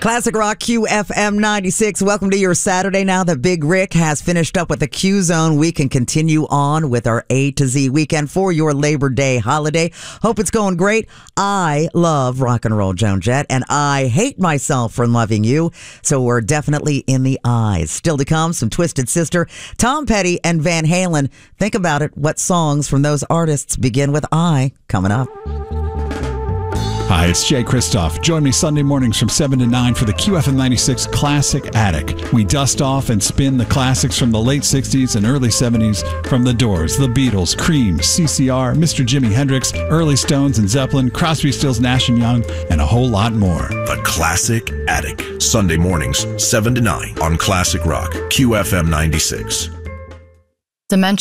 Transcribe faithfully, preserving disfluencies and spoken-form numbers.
Classic Rock Q F M ninety-six. Welcome to your Saturday. Now that Big Rick has finished up with the Q Zone, we can continue on with our A to Z weekend for your Labor Day holiday. Hope it's going great. I love rock and roll, Joan Jett, and I hate myself for loving you. So we're definitely in the eyes. Still to come, some Twisted Sister, Tom Petty, and Van Halen. Think about it. What songs from those artists begin with I? Coming up. Hi, it's Jay Kristoff. Join me Sunday mornings from seven to nine for the Q F M ninety-six Classic Attic. We dust off and spin the classics from the late sixties and early seventies from The Doors, The Beatles, Cream, C C R, Mister Jimi Hendrix, early Stones and Zeppelin, Crosby, Stills, Nash and Young, and a whole lot more. The Classic Attic. Sunday mornings, seven to nine on Classic Rock, Q F M ninety-six. Dementia